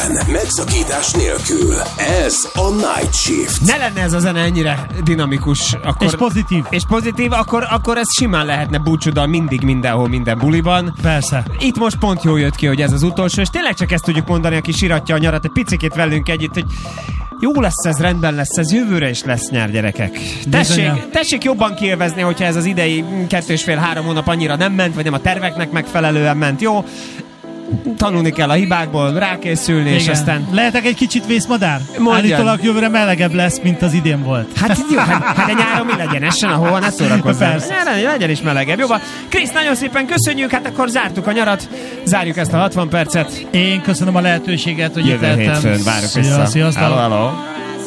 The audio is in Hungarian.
Időben, megszakítás nélkül. Ez a Night Shift. Ne lenne ez a zene ennyire dinamikus. Akkor, és pozitív, akkor ez simán lehetne búcsúddal mindig, mindenhol, minden buliban. Persze. Itt most pont jól jött ki, hogy ez az utolsó, és tényleg csak ezt tudjuk mondani, aki siratja a nyarat egy picikét velünk együtt, hogy jó lesz ez, rendben lesz ez, jövőre is lesz nyár, gyerekek. Tessék jobban kiélvezni, hogyha ez az idei 2,5-3 hónap annyira nem ment, vagy nem a terveknek megfelelően ment, jó? Tanulni kell a hibákból, rákészülni, igen. És aztán... Lehetek egy kicsit vészmadár? Állítólag jövőre melegebb lesz, mint az idén volt. Hát jó, hát a nyáron mi legyen? Essen, ahova ne szórakozzál. Legyen is melegebb. Jó, Krisz, nagyon szépen köszönjük, hát akkor zártuk a nyarat, zárjuk ezt a 60 percet. Én köszönöm a lehetőséget, hogy jövő hétfőn várjuk vissza. Sziasztok! Hello.